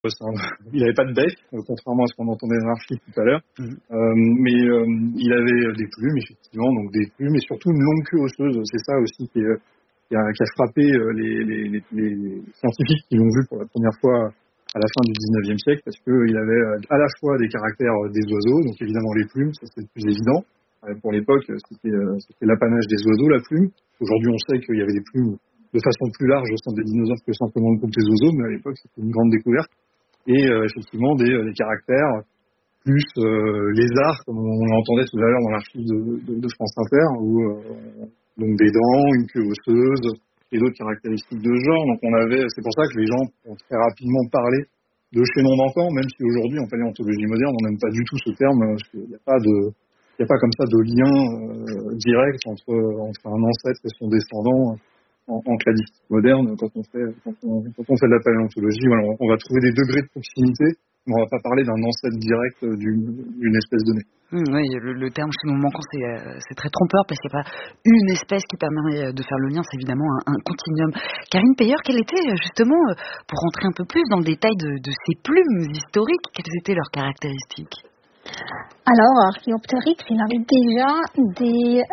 il avait pas de bec, contrairement à ce qu'on entendait dans l'archive tout à l'heure. Mais il avait des plumes, effectivement, donc des plumes, et surtout une longue queue osseuse. C'est ça aussi qui a frappé les scientifiques qui l'ont vu pour la première fois à la fin du 19e siècle, parce qu'il avait à la fois des caractères des oiseaux, donc évidemment les plumes, ça c'est le plus évident. Pour l'époque, c'était l'apanage des oiseaux, la plume. Aujourd'hui, on sait qu'il y avait des plumes de façon plus large au sein des dinosaures que simplement le groupe des oiseaux, mais à l'époque, c'était une grande découverte. Et effectivement, des caractères plus lézards, comme on l'entendait tout à l'heure dans l'archive de France Inter, où donc des dents, une queue osseuse, et d'autres caractéristiques de ce genre. Donc c'est pour ça que les gens ont très rapidement parlé de chaînon d'enfant, même si aujourd'hui, en paléontologie moderne, on n'aime pas du tout ce terme, parce qu'il n'y a pas comme ça de lien direct entre un ancêtre et son descendant en cladistique moderne. Quand on fait de la paléontologie, voilà, on va trouver des degrés de proximité, mais on va pas parler d'un ancêtre direct d'une espèce donnée. Oui, le terme chaînon manquant, c'est très trompeur parce qu'il n'y a pas une espèce qui permet de faire le lien, c'est évidemment un continuum. Karine Peyer, quelle était justement, pour rentrer un peu plus dans le détail de ces plumes historiques, quelles étaient leurs caractéristiques ? Alors, Archaeopteryx, il avait déjà des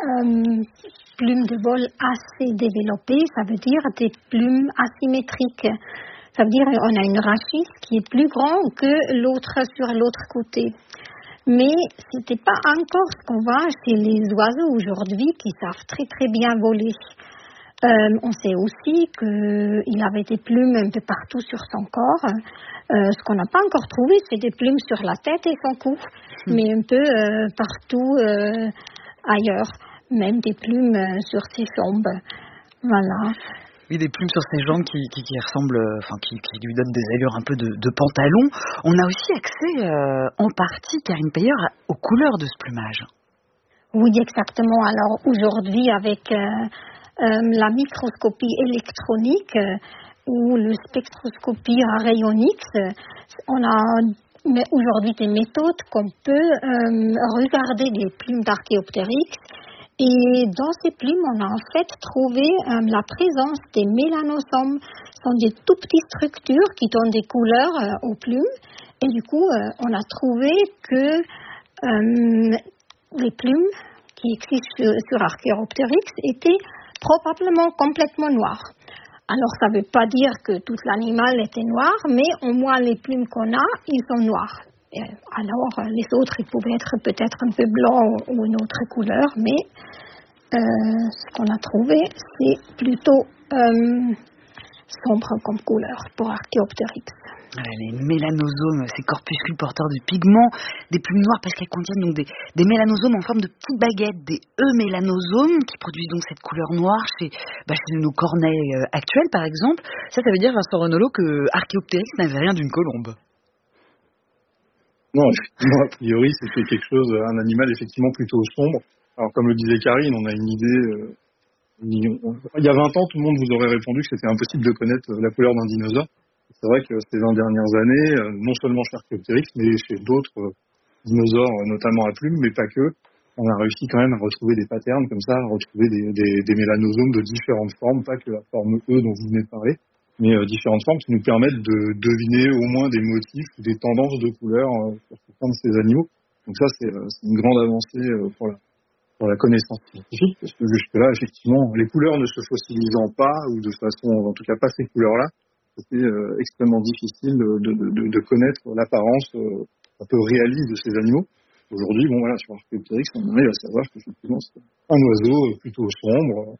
plumes de vol assez développées, ça veut dire des plumes asymétriques. Ça veut dire qu'on a une rachis qui est plus grande que l'autre sur l'autre côté. Mais ce n'était pas encore ce qu'on voit chez les oiseaux aujourd'hui qui savent très très bien voler. On sait aussi qu'il avait des plumes un peu partout sur son corps. Ce qu'on n'a pas encore trouvé, c'est des plumes sur la tête et son cou, mais un peu partout ailleurs. Même des plumes sur ses jambes. Voilà. Oui, des plumes sur ses jambes qui ressemblent, qui lui donnent des allures un peu de pantalon. On a aussi accès, en partie, Karine Peyer, aux couleurs de ce plumage. Oui, exactement. Alors aujourd'hui, avec la microscopie électronique ou le spectroscopie à rayons X, on a aujourd'hui des méthodes qu'on peut regarder les plumes d'Archaeopteryx. Et dans ces plumes, on a en fait trouvé la présence des mélanosomes. Ce sont des tout petites structures qui donnent des couleurs aux plumes. Et du coup, on a trouvé que les plumes qui existent sur Archaeopteryx étaient probablement complètement noires. Alors, ça ne veut pas dire que tout l'animal était noir, mais au moins les plumes qu'on a, ils sont noirs. Et alors, les autres, ils pouvaient être peut-être un peu blancs ou une autre couleur, mais ce qu'on a trouvé, c'est plutôt sombre comme couleur pour Archaeopteryx. Les mélanosomes, ces corpuscules porteurs de pigments, des plumes noires parce qu'elles contiennent donc des mélanosomes en forme de petites baguettes, des eumélanosomes qui produisent donc cette couleur noire chez nos corneilles actuelles par exemple. Ça veut dire, Vincent Renolo, que Archaeopteryx n'avait rien d'une colombe. Non, effectivement, a priori, c'était un animal effectivement plutôt sombre. Alors, comme le disait Karine, on a une idée. Il y a 20 ans, tout le monde vous aurait répondu que c'était impossible de connaître la couleur d'un dinosaure. C'est vrai que ces 20 dernières années, non seulement chez Archaeopteryx, mais chez d'autres dinosaures, notamment à plumes, mais pas que, on a réussi quand même à retrouver des patterns comme ça, à retrouver des mélanosomes de différentes formes, pas que la forme E dont vous venez de parler, mais différentes formes qui nous permettent de deviner au moins des motifs ou des tendances de couleurs sur certains de ces animaux. Donc ça, c'est une grande avancée pour la connaissance scientifique, parce que jusque-là, effectivement, les couleurs ne se fossilisant pas, ou de façon, en tout cas pas ces couleurs-là, c'était extrêmement difficile de connaître l'apparence un peu réaliste de ces animaux. Aujourd'hui, sur Archaeopteryx, on arrive à savoir qu'effectivement, c'est un oiseau plutôt sombre.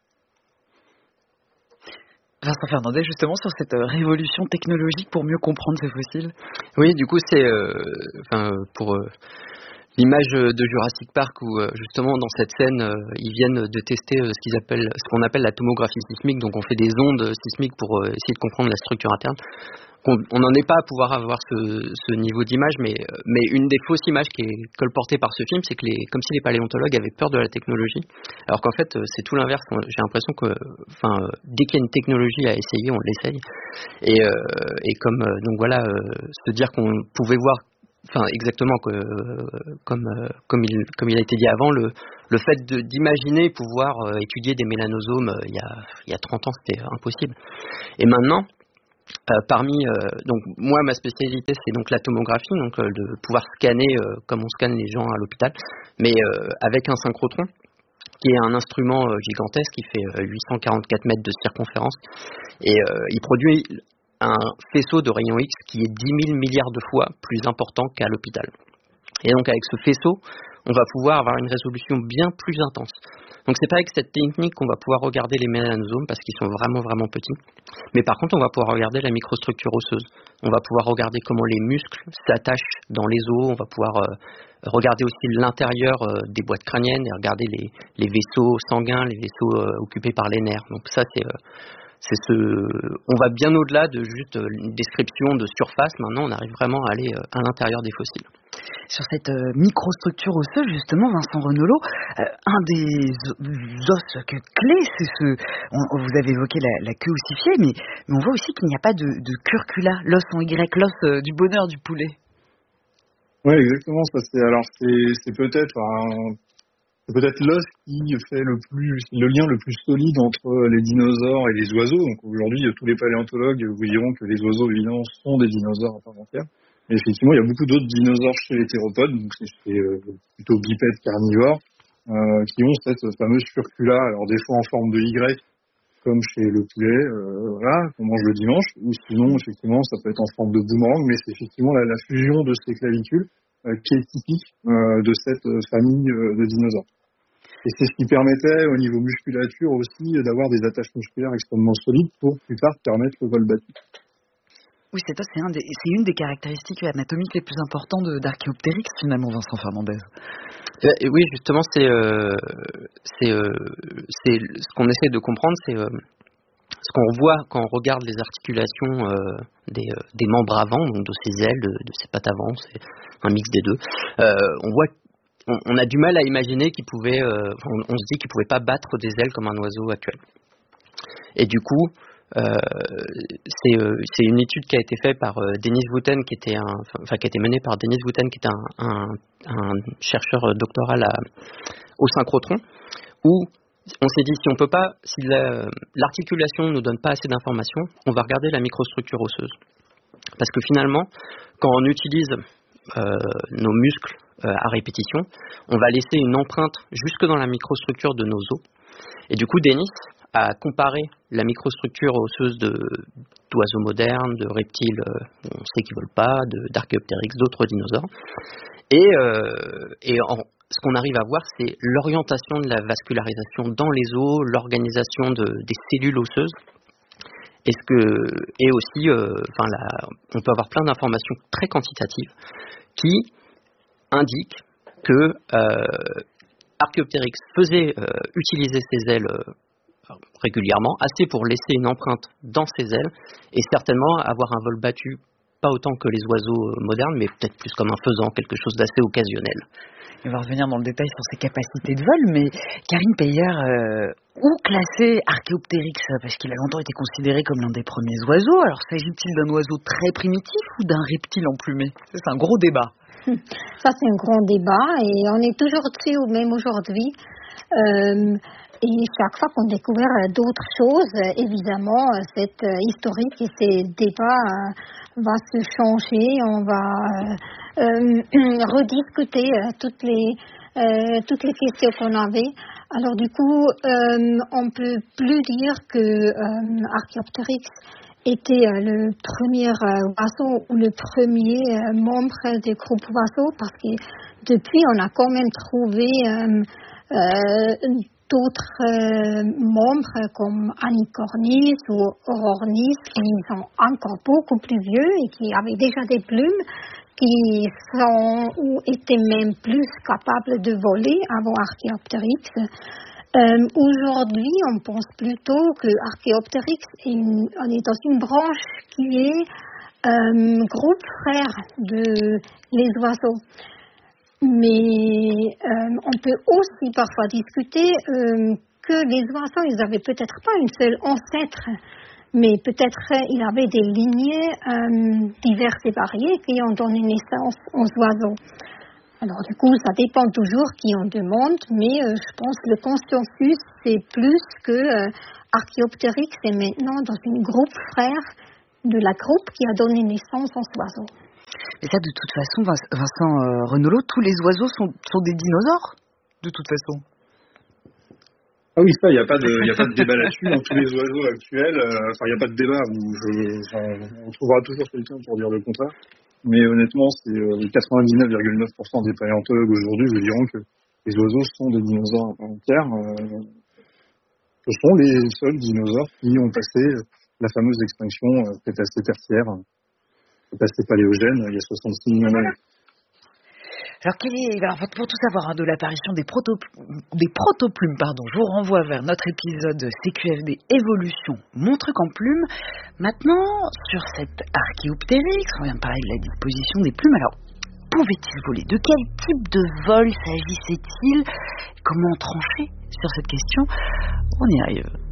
Vincent Fernandez, justement, sur cette révolution technologique pour mieux comprendre ces fossiles. Oui, du coup, c'est pour l'image de Jurassic Park où justement dans cette scène ils viennent de tester ce qu'on appelle la tomographie sismique. Donc on fait des ondes sismiques pour essayer de comprendre la structure interne. On n'en est pas à pouvoir avoir ce niveau d'image, mais une des fausses images qui est colportée par ce film, c'est que comme si les paléontologues avaient peur de la technologie, alors qu'en fait c'est tout l'inverse. J'ai l'impression que dès qu'il y a une technologie à essayer, on l'essaye. Et comme se dire qu'on pouvait voir exactement comme il a été dit avant, le fait d'imaginer pouvoir étudier des mélanosomes il y a 30 ans, c'était impossible. Et maintenant, Donc moi ma spécialité c'est donc la tomographie, donc de pouvoir scanner comme on scanne les gens à l'hôpital, mais avec un synchrotron qui est un instrument gigantesque qui fait 844 mètres de circonférence et il produit un faisceau de rayons X qui est 10 000 milliards de fois plus important qu'à l'hôpital. Et donc avec ce faisceau, on va pouvoir avoir une résolution bien plus intense. Donc c'est pas avec cette technique qu'on va pouvoir regarder les mélanosomes parce qu'ils sont vraiment vraiment petits. Mais par contre, on va pouvoir regarder la microstructure osseuse. On va pouvoir regarder comment les muscles s'attachent dans les os. On va pouvoir regarder aussi l'intérieur des boîtes crâniennes et regarder les vaisseaux sanguins, les vaisseaux occupés par les nerfs. Donc ça on va bien au-delà de juste une description de surface. Maintenant, on arrive vraiment à aller à l'intérieur des fossiles. Sur cette microstructure osseuse, justement, Vincent Renelot, un des os clés, c'est vous avez évoqué la queue ossifiée, mais on voit aussi qu'il n'y a pas de curcula, l'os en Y, l'os du bonheur du poulet. Oui, exactement. Ça, c'est peut-être l'os qui fait le lien le plus solide entre les dinosaures et les oiseaux. Donc aujourd'hui, tous les paléontologues vous diront que les oiseaux, évidemment, sont des dinosaures à part entière. Mais effectivement, il y a beaucoup d'autres dinosaures chez les théropodes, donc c'est plutôt bipèdes carnivores, qui ont cette fameuse furcula, alors des fois en forme de Y, comme chez le poulet, qu'on mange le dimanche, ou sinon, effectivement, ça peut être en forme de boomerang, mais c'est effectivement la fusion de ces clavicules qui est typique de cette famille de dinosaures. Et c'est ce qui permettait, au niveau musculature aussi, d'avoir des attaches musculaires extrêmement solides pour plus tard permettre le vol battu. Oui, c'est une des caractéristiques anatomiques les plus importantes d'Archéoptérix, finalement, Vincent Fernandez. Oui, justement, c'est ce qu'on essaie de comprendre, c'est ce qu'on voit quand on regarde les articulations des membres avant, donc de ses ailes, de ses pattes avant, c'est un mix des deux. On voit on a du mal à imaginer qu'il pouvait, on se dit qu'il pouvait pas battre des ailes comme un oiseau actuel. Et du coup, c'est une étude qui a été faite par Denis Woothen, qui a été menée par Denis Woothen, qui était un chercheur doctoral au synchrotron, où on s'est dit si l'articulation ne nous donne pas assez d'informations, on va regarder la microstructure osseuse. Parce que finalement, quand on utilise nos muscles à répétition, on va laisser une empreinte jusque dans la microstructure de nos os. Et du coup, Denis a comparé la microstructure osseuse d'oiseaux modernes, de reptiles, on sait qu'ils ne volent pas, d'Archéoptérix, d'autres dinosaures. Ce qu'on arrive à voir, c'est l'orientation de la vascularisation dans les os, l'organisation des cellules osseuses. Et aussi, on peut avoir plein d'informations très quantitatives qui indiquent que Archéoptérix faisait utiliser ses ailes régulièrement, assez pour laisser une empreinte dans ses ailes, et certainement avoir un vol battu, pas autant que les oiseaux modernes, mais peut-être plus comme un faisan, quelque chose d'assez occasionnel. On va revenir dans le détail sur ses capacités de vol, mais Karine Peyer, où classer Archéoptérix? Parce qu'il a longtemps été considéré comme l'un des premiers oiseaux. Alors s'agit-il d'un oiseau très primitif ou d'un reptile emplumé? C'est un gros débat. Ça, c'est un grand débat et on est toujours dessus, même aujourd'hui. Et chaque fois qu'on découvre d'autres choses, évidemment, cette historique et ces débats va se changer. On va rediscuter toutes les questions qu'on avait. Alors du coup, on peut plus dire que Archéoptérix était le premier oiseau ou le premier membre du groupe oiseau, parce que depuis, on a quand même trouvé d'autres membres comme Anicornis ou Orornis qui sont encore beaucoup plus vieux et qui avaient déjà des plumes, qui sont ou étaient même plus capables de voler avant Archéoptérix. Aujourd'hui, on pense plutôt que Archéoptérix est dans une branche qui est groupe frère de les oiseaux. Mais on peut aussi parfois discuter que les oiseaux, ils n'avaient peut-être pas une seule ancêtre, mais peut-être ils avaient des lignées diverses et variées qui ont donné naissance aux oiseaux. Alors du coup, ça dépend toujours qui on demande, mais je pense que le consensus, c'est plus que Archéoptérix est maintenant dans une groupe frère de la groupe qui a donné naissance aux oiseaux. Et ça, de toute façon, Vincent Renaulot, tous les oiseaux sont des dinosaures, de toute façon. Ah oui, ça, il n'y a pas de débat là-dessus. Dans tous les oiseaux actuels, il n'y a pas de débat où on trouvera toujours quelqu'un pour dire le contraire. Mais honnêtement, c'est 99,9% des paléontologues aujourd'hui vous diront que les oiseaux sont des dinosaures à part entière. Ce sont les seuls dinosaures qui ont passé la fameuse extinction Crétacé-Tertiaire, Crétacé paléogène, il y a 66 millions d'années. Alors, pour tout savoir de l'apparition des protoplumes, je vous renvoie vers notre épisode CQFD Évolution, mon truc en plume. Maintenant, sur cette Archéoptérix, on vient de parler de la disposition des plumes. Alors, pouvait-il voler? De quel type de vol s'agissait-il? Comment trancher sur cette question? On y arrive.